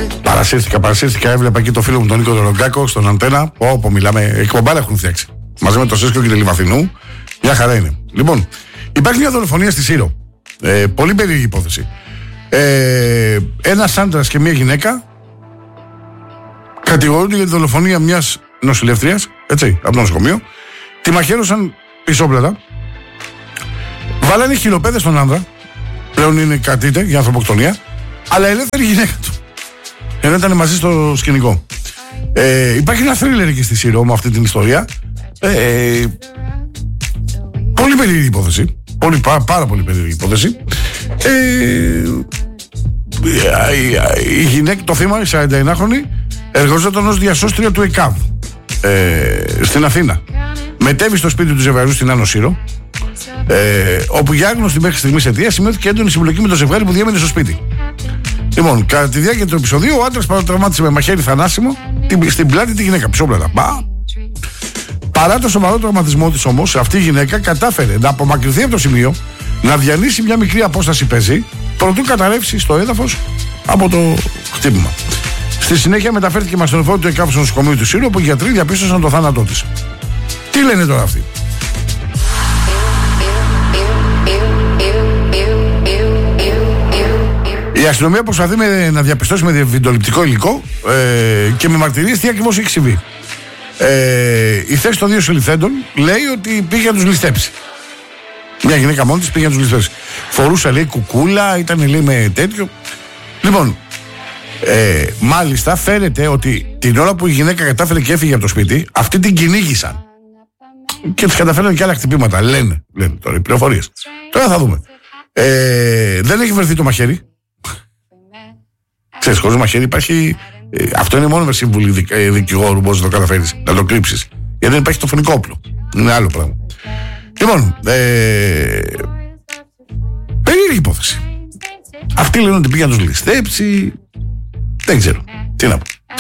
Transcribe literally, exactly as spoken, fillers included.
Παρασύρθηκα, παρασύρθηκα. Έβλεπα εκεί το φίλο μου τον Νίκο Ρογκάκο στον Αντένα. Όπου μιλάμε, εκπομπάρα έχουν φτιάξει. Μαζί με το Σέσκο και τη Λιβαθινού. Μια χαρά είναι. Λοιπόν, υπάρχει μια δολοφονία στη Σύρο. Ε, πολύ περίεργη υπόθεση. Ε, ένας άντρας και μια γυναίκα κατηγορούνται για τη δολοφονία μιας νοσηλεύτριας, έτσι, από το νοσοκομείο. Τη μαχαίρωσαν πισόπλατα. Βάλανε χιλοπέδες στον άνδρα. Πλέον είναι κατήτε για ανθρωποκτονία. Αλλά ελεύθερη γυναίκα του. Ενώ ήταν μαζί στο σκηνικό. Ε, υπάρχει ένα θρίλερ εκεί στη Σύρο με αυτή την ιστορία. Ε, πολύ περίεργη υπόθεση. Πολύ, πάρα, πάρα πολύ περίεργη υπόθεση. Ε, η, η γυναίκα, το θύμα, η σαρανταενάχρονη, εργαζόταν ως διασώστρια του ΕΚΑΒ ε, στην Αθήνα. Μετέβη στο σπίτι του ζευγαριού στην Άνω Σύρο, ε, όπου για άγνωστη μέχρι στιγμής αιτία σημειώθηκε έντονη συμπλοκή με το ζευγάρι που διέμενε στο σπίτι. Λοιπόν, κατά τη διάρκεια του επεισοδίου, ο άντρας παρατραυμάτισε με μαχαίρι θανάσιμο στην πλάτη τη γυναίκα. Πισόπλατα. Παρά το σοβαρό τραυματισμό της όμως, αυτή η γυναίκα κατάφερε να απομακρυνθεί από το σημείο, να διανύσει μια μικρή απόσταση πεζή, προτού καταρρεύσει στο έδαφος από το χτύπημα. Στη συνέχεια μεταφέρθηκε με ασθενοφόρο του ΕΚΑΒ στο νοσοκομείο του Σύρου, όπου οι γιατροί διαπίστωσαν το θάνατό της. Τι λένε τώρα αυτοί? Η αστυνομία προσπαθεί με, να διαπιστώσει με βιντεοληπτικό υλικό ε, και με μαρτυρίες τι ακριβώς έχει συμβεί. Ε, η θέση των δύο συλληφθέντων λέει ότι πήγε να τους ληστέψει. Μια γυναίκα μόνη της πήγε να τους ληστέψει. Φορούσε, λέει, κουκούλα, ήταν, λέει, με τέτοιο. Λοιπόν, ε, μάλιστα φαίνεται ότι την ώρα που η γυναίκα κατάφερε και έφυγε από το σπίτι, αυτοί την κυνήγησαν. Και τους καταφέραν και άλλα χτυπήματα. Λένε, λένε τώρα οι πληροφορίες. Τώρα θα δούμε. Ε, δεν έχει βρεθεί το μαχαίρι. Ξέρεις, χωρίς μαχαίρι υπάρχει. Ε, αυτό είναι μόνο με σύμβουλη δικ, ε, δικηγόρου μπορείς να το καταφέρεις, να το κρύψεις. Γιατί δεν υπάρχει το φωνικό όπλο. Είναι άλλο πράγμα. Λοιπόν, ε, περίεργη υπόθεση. Αυτοί λένε ότι πήγε να τους ληστέψει. Δεν ξέρω. Τι να πω.